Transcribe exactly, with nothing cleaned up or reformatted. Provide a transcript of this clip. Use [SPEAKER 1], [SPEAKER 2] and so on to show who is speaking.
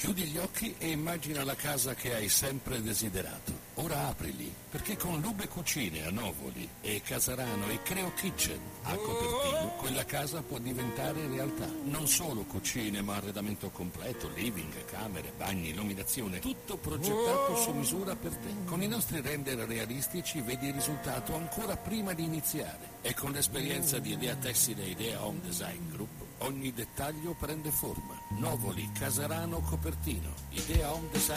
[SPEAKER 1] Chiudi gli occhi e immagina la casa che hai sempre desiderato. Ora aprili, perché con Lube Cucine a Novoli e Casarano e Creo Kitchen a Copertino, quella casa può diventare realtà. Non solo cucine, ma arredamento completo, living, camere, bagni, illuminazione, tutto progettato su misura per te. Con i nostri render realistici vedi il risultato ancora prima di iniziare. E con l'esperienza di Idea Tessile e Idea Home Design Group, ogni dettaglio prende forma. Novoli, Casarano, Copertino. Idea Home Design